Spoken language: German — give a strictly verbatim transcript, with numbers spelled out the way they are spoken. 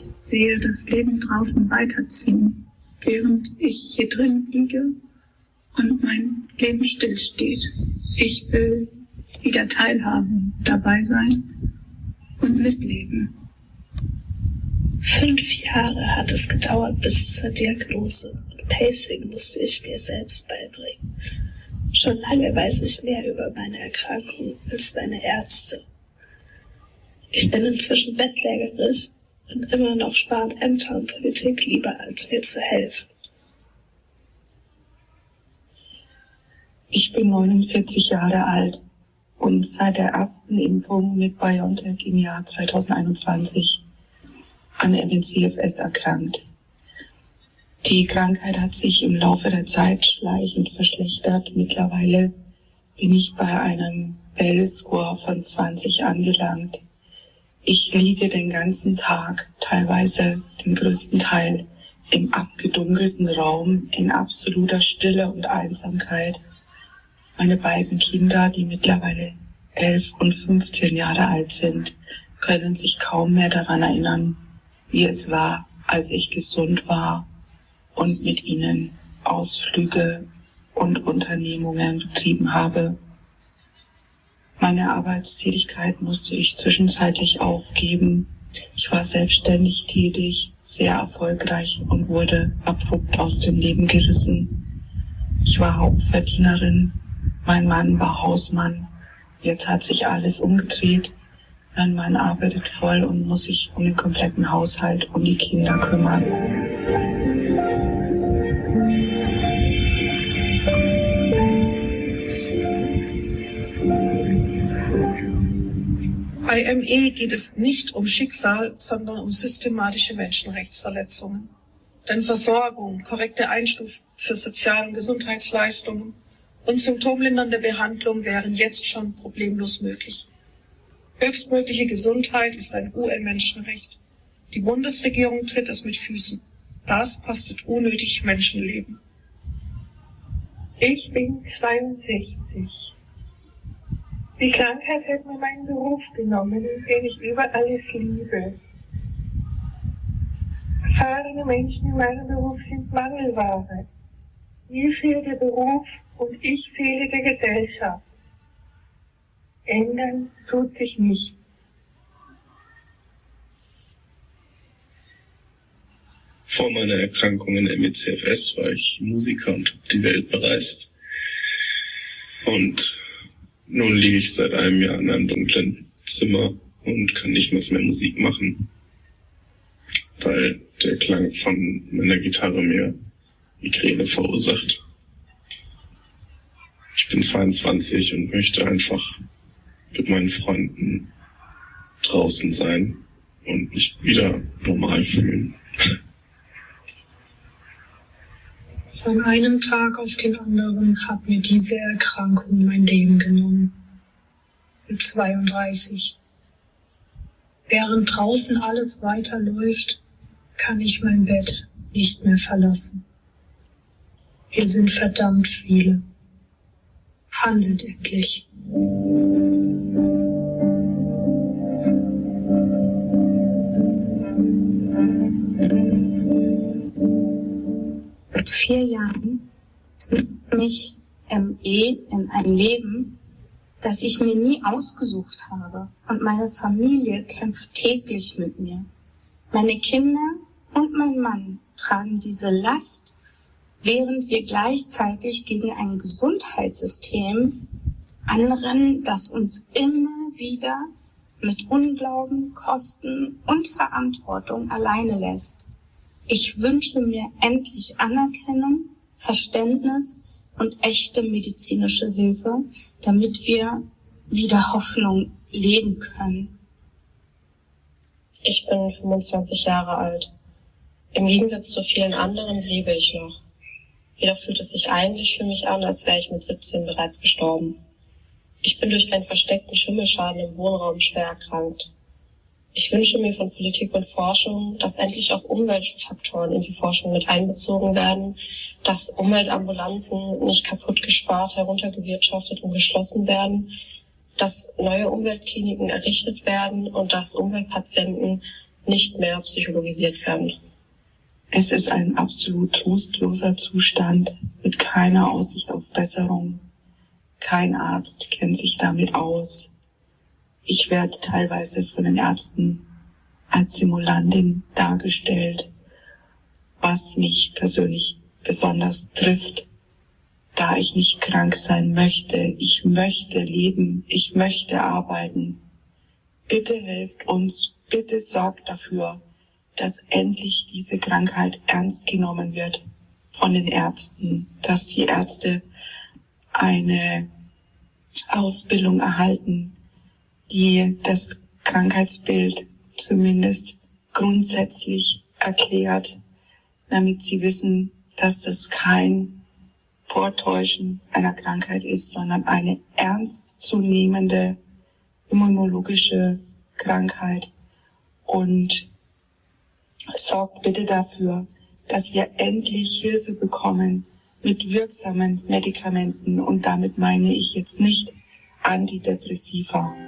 sehe das Leben draußen weiterziehen, während ich hier drin liege und mein Leben stillsteht. Ich will wieder teilhaben, dabei sein und mitleben. Fünf Jahre hat es gedauert bis zur Diagnose und Pacing musste ich mir selbst beibringen. Schon lange weiß ich mehr über meine Erkrankung als meine Ärzte. Ich bin inzwischen bettlägerig und immer noch sparen Ämter und Politik lieber, als mir zu helfen. Ich bin neunundvierzig Jahre alt und seit der ersten Impfung mit BioNTech im Jahr zweitausendeinundzwanzig an M E C F S erkrankt. Die Krankheit hat sich im Laufe der Zeit schleichend verschlechtert. Mittlerweile bin ich bei einem Bell-Score von zwanzig angelangt. Ich liege den ganzen Tag, teilweise den größten Teil, im abgedunkelten Raum, in absoluter Stille und Einsamkeit. Meine beiden Kinder, die mittlerweile elf und fünfzehn Jahre alt sind, können sich kaum mehr daran erinnern, wie es war, als ich gesund war und mit ihnen Ausflüge und Unternehmungen betrieben habe. Meine Arbeitstätigkeit musste ich zwischenzeitlich aufgeben. Ich war selbstständig tätig, sehr erfolgreich und wurde abrupt aus dem Leben gerissen. Ich war Hauptverdienerin, mein Mann war Hausmann. Jetzt hat sich alles umgedreht. Mein Mann arbeitet voll und muss sich um den kompletten Haushalt und die Kinder kümmern. Bei M E geht es nicht um Schicksal, sondern um systematische Menschenrechtsverletzungen. Denn Versorgung, korrekte Einstufung für Sozial- und Gesundheitsleistungen und symptomlindernde Behandlung wären jetzt schon problemlos möglich. Höchstmögliche Gesundheit ist ein U N-Menschenrecht. Die Bundesregierung tritt es mit Füßen. Das kostet unnötig Menschenleben. Ich bin zweiundsechzig. Die Krankheit hat mir meinen Beruf genommen, den ich über alles liebe. Erfahrene Menschen in meinem Beruf sind Mangelware. Mir fehlt der Beruf und ich fehle der Gesellschaft. Ändern tut sich nichts. Vor meiner Erkrankung in M E C F S war ich Musiker und habe die Welt bereist. Und nun liege ich seit einem Jahr in einem dunklen Zimmer und kann nicht mehr Musik machen, weil der Klang von meiner Gitarre mir Migräne verursacht. Ich bin zweiundzwanzig und möchte einfach mit meinen Freunden draußen sein und mich wieder normal fühlen. Von einem Tag auf den anderen hat mir diese Erkrankung mein Leben genommen. Mit zweiunddreißig. Während draußen alles weiterläuft, kann ich mein Bett nicht mehr verlassen. Wir sind verdammt viele. Handelt endlich. Seit vier Jahren zwingt mich M E in ein Leben, das ich mir nie ausgesucht habe. Und meine Familie kämpft täglich mit mir. Meine Kinder und mein Mann tragen diese Last, während wir gleichzeitig gegen ein Gesundheitssystem anrennen, das uns immer wieder mit Unglauben, Kosten und Verantwortung alleine lässt. Ich wünsche mir endlich Anerkennung, Verständnis und echte medizinische Hilfe, damit wir wieder Hoffnung leben können. Ich bin fünfundzwanzig Jahre alt. Im Gegensatz zu vielen anderen lebe ich noch. Jedoch fühlt es sich eigentlich für mich an, als wäre ich mit siebzehn bereits gestorben. Ich bin durch einen versteckten Schimmelschaden im Wohnraum schwer erkrankt. Ich wünsche mir von Politik und Forschung, dass endlich auch Umweltfaktoren in die Forschung mit einbezogen werden, dass Umweltambulanzen nicht kaputt gespart, heruntergewirtschaftet und geschlossen werden, dass neue Umweltkliniken errichtet werden und dass Umweltpatienten nicht mehr psychologisiert werden. Es ist ein absolut trostloser Zustand mit keiner Aussicht auf Besserung. Kein Arzt kennt sich damit aus. Ich werde teilweise von den Ärzten als Simulantin dargestellt, was mich persönlich besonders trifft, da ich nicht krank sein möchte. Ich möchte leben, ich möchte arbeiten. Bitte helft uns, bitte sorgt dafür, dass endlich diese Krankheit ernst genommen wird von den Ärzten, dass die Ärzte eine Ausbildung erhalten, die das Krankheitsbild zumindest grundsätzlich erklärt, damit sie wissen, dass das kein Vortäuschen einer Krankheit ist, sondern eine ernstzunehmende immunologische Krankheit. Und sorgt bitte dafür, dass wir endlich Hilfe bekommen mit wirksamen Medikamenten. Und damit meine ich jetzt nicht Antidepressiva.